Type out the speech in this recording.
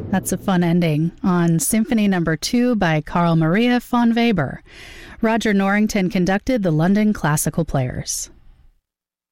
That's a fun ending on Symphony No. 2 by Carl Maria von Weber. Roger Norrington conducted the London Classical Players.